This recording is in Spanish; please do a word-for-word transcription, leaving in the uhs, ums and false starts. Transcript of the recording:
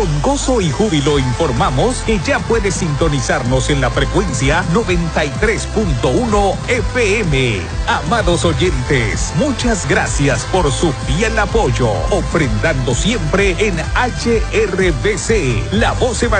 Con gozo y júbilo informamos que ya puedes sintonizarnos en la frecuencia noventa y tres punto uno F M. Amados oyentes, muchas gracias por su fiel apoyo, ofrendando siempre en H R B C, la voz evangélica